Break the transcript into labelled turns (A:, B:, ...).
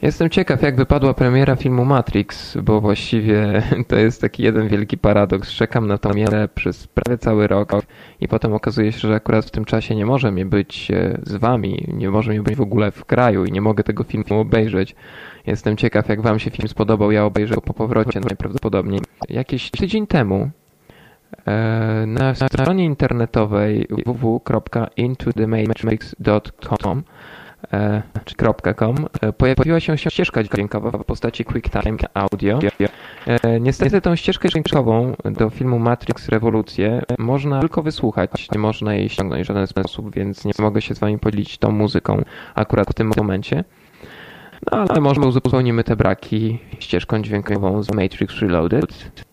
A: Jestem ciekaw, jak wypadła premiera filmu Matrix, bo właściwie to jest taki jeden wielki paradoks. Czekam na tą premierę przez prawie cały rok i potem okazuje się, że akurat w tym czasie nie może mnie być z wami, nie może mnie być w ogóle w kraju i nie mogę tego filmu obejrzeć. Jestem ciekaw, jak wam się film spodobał. Ja obejrzę go po powrocie najprawdopodobniej. Jakiś tydzień temu na stronie internetowej www.intothematrix.com czy .com pojawiła się ścieżka dźwiękowa w postaci QuickTime Audio. Niestety tą ścieżkę dźwiękową do filmu Matrix Rewolucje można tylko wysłuchać, nie można jej ściągnąć w żaden sposób, więc nie mogę się z wami podzielić tą muzyką akurat w tym momencie. No ale może uzupełnimy te braki ścieżką dźwiękową z Matrix Reloaded.